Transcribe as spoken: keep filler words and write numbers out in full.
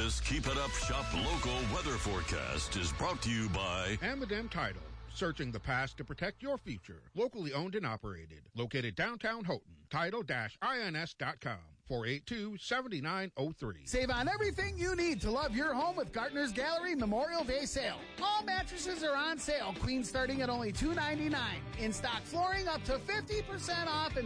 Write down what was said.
This Keep It Up Shop local weather forecast is brought to you by Amadem Title. Searching the past to protect your future. Locally owned and operated. Located downtown Houghton. Title I N S dot com. four eight two, seven nine zero three. Save on everything you need to love your home with Gartner's Gallery Memorial Day Sale. All mattresses are on sale. Queen starting at only two ninety-nine. In stock flooring up to fifty percent off and